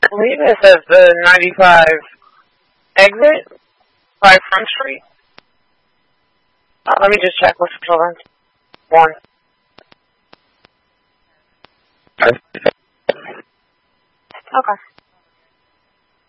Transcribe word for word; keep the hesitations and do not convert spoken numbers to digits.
believe it says the ninety-five exit by Front Street. Uh, let me just check. What's the children? One. Okay.